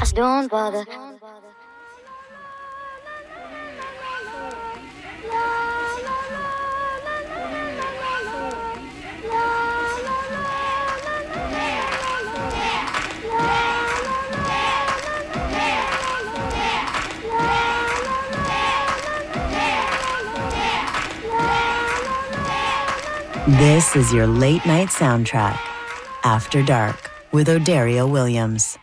Don't bother. This is your late night soundtrack, After Dark, with O'Dario Williams.